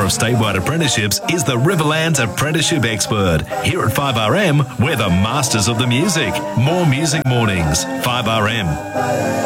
of statewide apprenticeships is the Riverlands Apprenticeship Expert. Here at 5RM, we're the masters of the music. More music mornings. 5RM.